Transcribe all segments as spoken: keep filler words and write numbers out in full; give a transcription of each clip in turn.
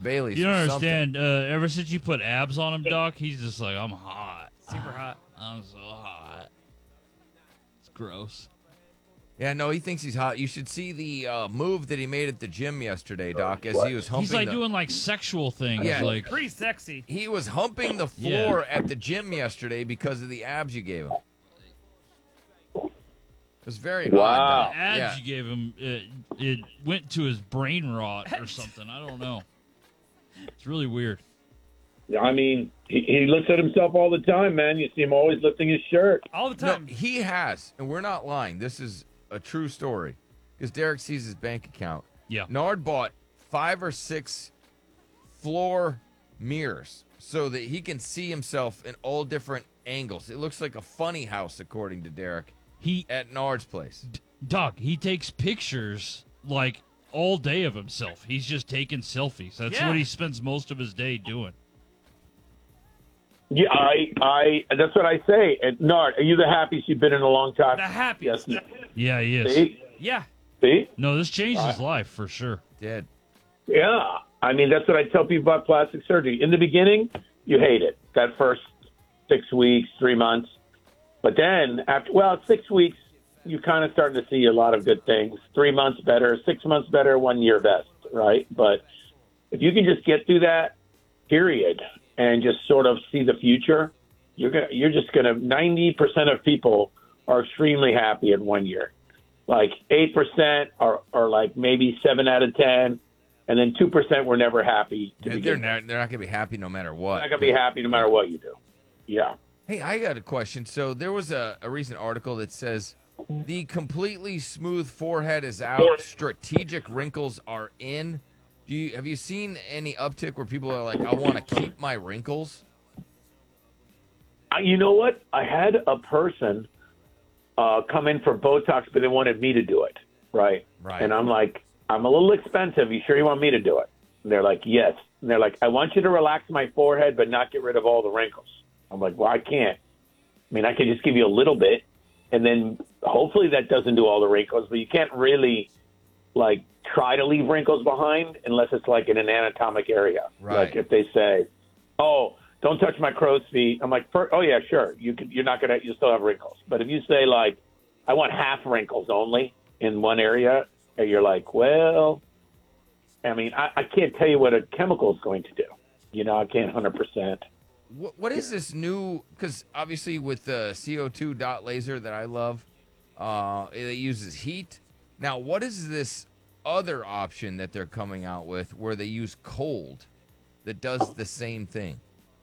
Bailey's. You don't or understand. Uh, ever since you put abs on him, Doc, he's just like, I'm hot. Super hot. I'm so hot. It's gross. Yeah, no, he thinks he's hot. You should see the uh, move that he made at the gym yesterday, Doc, as What? he was humping He's like the, doing like sexual things. Yeah. Like, Pretty sexy. He was humping the floor at the gym yesterday because of the abs you gave him. It was very Wow. odd. the Doc. abs Yeah. you gave him, it, it went to his brain rot or something. I don't know. It's really weird. I mean, he, he looks at himself all the time, man. You see him always lifting his shirt. All the No, time. he has, and we're not lying. This is a true story because Derek sees his bank account. Yeah. Nard bought five or six floor mirrors so that he can see himself in all different angles. It looks like a funny house, according to Derek, He, at Nard's place. Doc, he takes pictures like all day of himself. He's just taking selfies. That's Yeah. what he spends most of his day doing. Yeah, I, I. That's what I say. And Nard, are you the happiest you've been in a long time? The happiest. Yes. Yeah, he is. See, Yeah. see, No, this changed his life for sure. Did. yeah. I mean, that's what I tell people about plastic surgery. In the beginning, you hate it. That first six weeks, three months, but then after, well, six weeks, you're kind of starting to see a lot of good things. Three months better, six months better, one year best, right? But if you can just get through that period and just sort of see the future, you're gonna, you're just gonna. ninety percent of people are extremely happy in one year. Like eight percent are are like maybe seven out of ten, and then two percent were never happy to They're, begin. not, they're not going to be happy no matter what. They're not gonna be happy no matter what you do. Yeah. Hey, I got a question. So there was a, a recent article that says the completely smooth forehead is out, strategic wrinkles are in. Do you have you seen any uptick where people are like, I want to keep my wrinkles? Uh, You know what? I had a person uh, come in for Botox, but they wanted me to do it, right? Right. And I'm like, I'm a little expensive. You sure you want me to do it? And they're like, yes. And they're like, I want you to relax my forehead, but not get rid of all the wrinkles. I'm like, well, I can't. I mean, I can just give you a little bit, and then hopefully that doesn't do all the wrinkles, but you can't really, like, try to leave wrinkles behind unless it's, like, in an anatomic area. Right. Like if they say, oh, don't touch my crow's feet. I'm like, oh, yeah, sure. You can, you're not going to – you still have wrinkles. But if you say, like, I want half wrinkles only in one area, and you're like, well, I mean, I, I can't tell you what a chemical is going to do. You know, I can't one hundred percent. What, what is this new? Because obviously with the C O two dot laser that I love, uh, it uses heat. Now, what is this other option that they're coming out with where they use cold that does the same thing?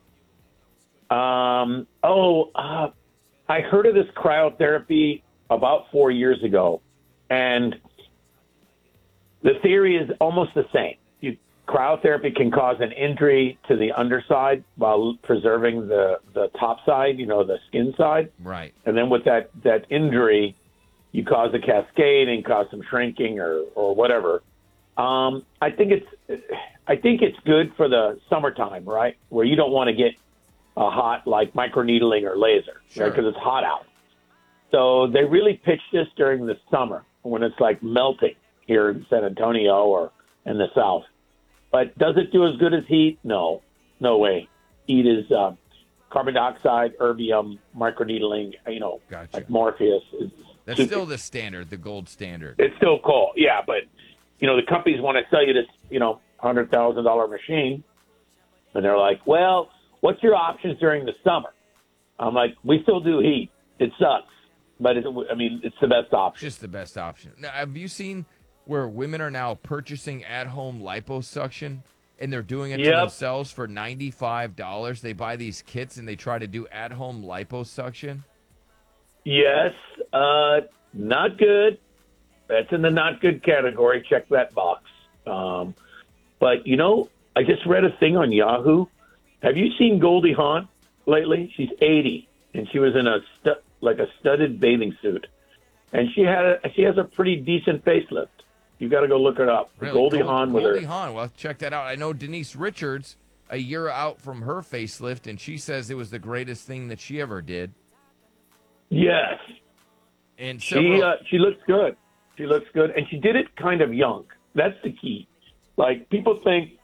Um, oh, uh, I heard of this cryotherapy about four years ago, and the theory is almost the same. You, cryotherapy can cause an injury to the underside while preserving the, the top side, you know, the skin side. Right. And then with that, that injury, you cause a cascade and cause some shrinking or, or whatever. Um, I think it's I think it's good for the summertime, right, where you don't want to get a hot like microneedling or laser, Sure. right, because it's hot out. So they really pitch this during the summer when it's like melting here in San Antonio or in the South. But does it do as good as heat? No, no way. Heat is uh, carbon dioxide, erbium, microneedling, you know, Gotcha. like Morpheus. Is That's still the standard, the gold standard. It's still cool, yeah. But you know, the companies want to sell you this, you know, hundred thousand dollar machine, and they're like, "Well, what's your options during the summer?" I'm like, "We still do heat. It sucks, but it, I mean, it's the best option." Just the best option. Now, have you seen where women are now purchasing at-home liposuction and they're doing it to Yep. themselves for ninety-five dollars? They buy these kits and they try to do at-home liposuction. Yes, uh, not good. That's in the not good category. Check that box. Um, but, you know, I just read a thing on Yahoo. Have you seen Goldie Hawn lately? She's eighty, and she was in a stu- like a studded bathing suit. And she had a, she has a pretty decent facelift. You got to go look it up. Really? Goldie Gold- Hawn with Goldie her. Hawn. Well, check that out. I know Denise Richards, a year out from her facelift, and she says it was the greatest thing that she ever did. Yes. And She several, uh, she looks good. She looks good, and she did it kind of young. That's the key. Like people think